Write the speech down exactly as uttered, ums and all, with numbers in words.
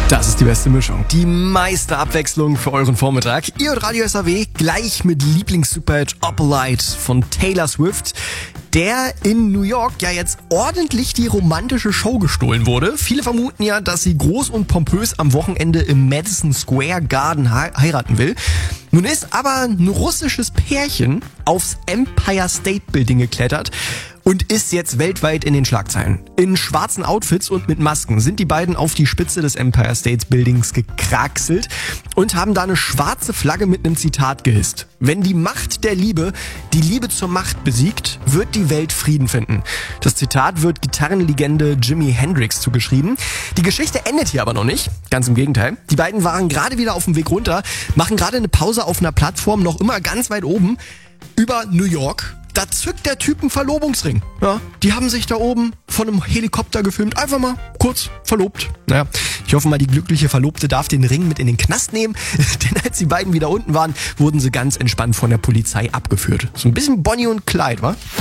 Das ist die beste Mischung. Die meiste Abwechslung für euren Vormittag. Ihr und Radio S A W gleich mit Lieblings-Superhit Opalite von Taylor Swift, der in New York ja jetzt ordentlich die romantische Show gestohlen wurde. Viele vermuten ja, dass sie groß und pompös am Wochenende im Madison Square Garden he- heiraten will. Nun ist aber ein russisches Pärchen aufs Empire State Building geklettert und ist jetzt weltweit in den Schlagzeilen. In schwarzen Outfits und mit Masken sind die beiden auf die Spitze des Empire State Buildings gekraxelt und haben da eine schwarze Flagge mit einem Zitat gehisst. Wenn die Macht der Liebe die Liebe zur Macht besiegt, wird die Welt Frieden finden. Das Zitat wird Gitarrenlegende Jimi Hendrix zugeschrieben. Die Geschichte endet hier aber noch nicht. Ganz im Gegenteil. Die beiden waren gerade wieder auf dem Weg runter, machen gerade eine Pause auf einer Plattform, noch immer ganz weit oben, über New York. Da zückt der Typ einen Verlobungsring. Ja, die haben sich da oben von einem Helikopter gefilmt. Einfach mal kurz verlobt. Naja, ich hoffe mal, die glückliche Verlobte darf den Ring mit in den Knast nehmen. Denn als die beiden wieder unten waren, wurden sie ganz entspannt von der Polizei abgeführt. So ein bisschen Bonnie und Clyde, wa?